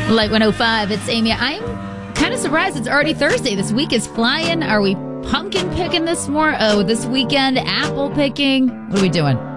Light 105, it's Amy. I'm kind of surprised it's already Thursday. This week is flying. Are we pumpkin picking this weekend? Apple picking? What are we doing?